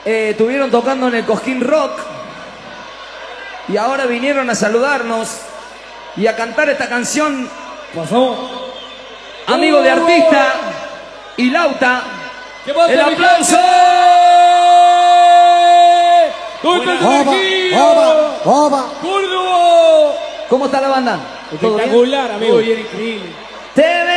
estuvieron tocando en el Cosquín Rock y ahora vinieron a saludarnos y a cantar esta canción. Pasó. Amigo de artista y Lauta. ¿Qué pasa, ¡El aplauso! ¿Dónde está el Energía? ¡Córdoba! ¿Cómo está la banda? Espectacular, amigo. Muy bien, increíble. TV